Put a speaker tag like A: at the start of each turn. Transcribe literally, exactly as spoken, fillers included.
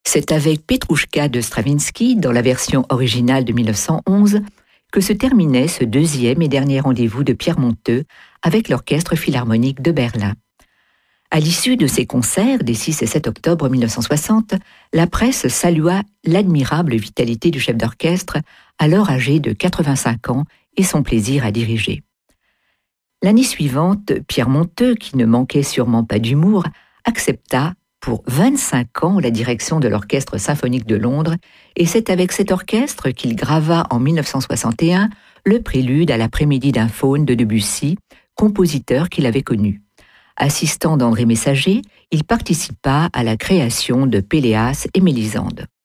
A: C'est avec Petrouchka de Stravinsky, dans la version originale de mille neuf cent onze, que se terminait ce deuxième et dernier rendez-vous de Pierre Monteux avec l'Orchestre Philharmonique de Berlin. À l'issue de ces concerts des six et sept octobre mille neuf cent soixante, la presse salua l'admirable vitalité du chef d'orchestre, alors âgé de quatre-vingt-cinq ans, et son plaisir à diriger. L'année suivante, Pierre Monteux, qui ne manquait sûrement pas d'humour, accepta pour vingt-cinq ans la direction de l'Orchestre symphonique de Londres, et c'est avec cet orchestre qu'il grava en mille neuf cent soixante et un le prélude à l'après-midi d'un faune de Debussy, compositeur qu'il avait connu. Assistant d'André Messager, il participa à la création de Péléas et Mélisande.